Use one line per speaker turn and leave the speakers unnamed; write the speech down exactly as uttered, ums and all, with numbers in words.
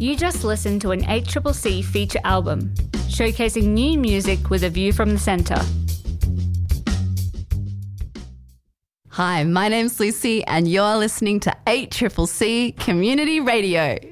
You just listened to an eight C C C feature album, showcasing new music with a view from the centre.
Hi, my name's Lucy and you're listening to eight C C C Community Radio.